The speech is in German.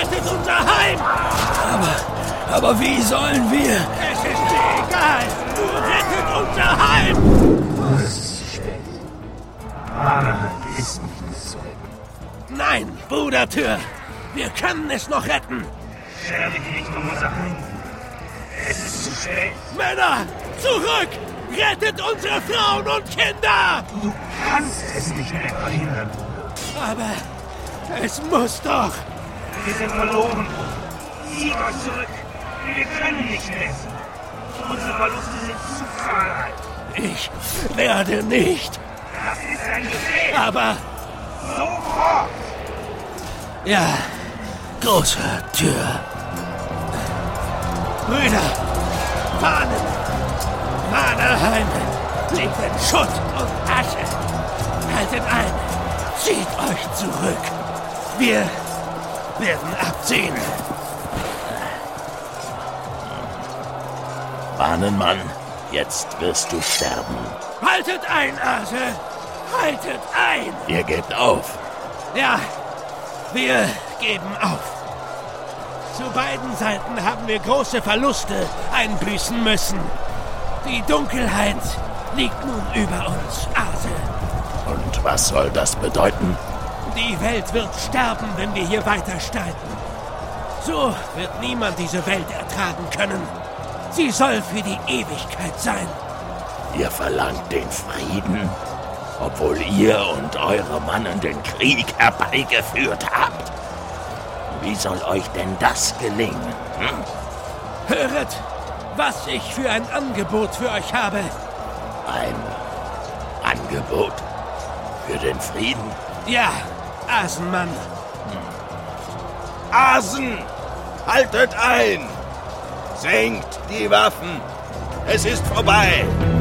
Rettet unser Heim! Aber wie sollen wir? Es ist mir egal! Nur rettet unser Heim! Es ist zu spät. Vanaheim ist nicht so. Nein, Brudertür! Wir können es noch retten! Sterbe nicht um unser Heim. Es ist zu spät. Männer, zurück! Rettet unsere Frauen und Kinder! Du kannst es nicht mehr verhindern. Aber es muss doch! Wir sind verloren. Zieht euch zurück. Wir können nicht mehr. Unsere Verluste sind zu zahlreich. Ich werde nicht! Das ist ein Befehl. Aber Sofort! ja, große Tür. Brüder, Fahnen! Vanaheim liegt in Schutt und Asche. Haltet ein, zieht euch zurück. Wir werden abziehen. Bahnenmann, jetzt wirst du sterben. Haltet ein, Ase! Haltet ein! Ihr gebt auf. Ja, wir geben auf. Zu beiden Seiten haben wir große Verluste einbüßen müssen. Die Dunkelheit liegt nun über uns, Ase. Und was soll das bedeuten? Die Welt wird sterben, wenn wir hier weiter streiten. So wird niemand diese Welt ertragen können. Sie soll für die Ewigkeit sein. Ihr verlangt den Frieden, obwohl ihr und eure Mannen den Krieg herbeigeführt habt. Wie soll euch denn das gelingen? Höret, was ich für ein Angebot für euch habe. Ein Angebot für den Frieden? Ja, Asenmann. Asen! Haltet ein! Senkt die Waffen! Es ist vorbei!